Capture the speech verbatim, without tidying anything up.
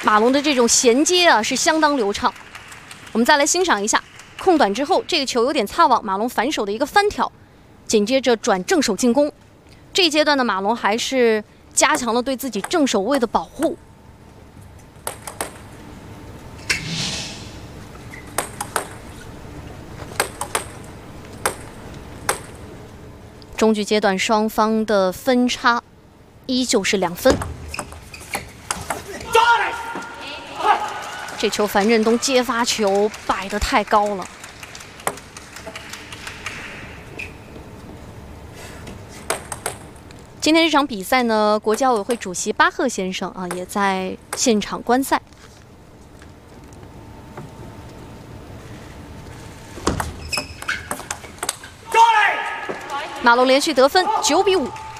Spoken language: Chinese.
马龙的这种衔接啊是相当流畅。我们再来欣赏一下，控短之后，这个球有点擦网，马龙反手的一个翻挑，紧接着转正手进攻。这一阶段的马龙还是加强了对自己正手位的保护。 中局阶段，双方的分差依旧是两分。这球樊振东接发球摆得太高了。今天这场比赛呢，国际奥委会主席巴赫先生啊也在现场观赛。 马龙连续得分，九比五。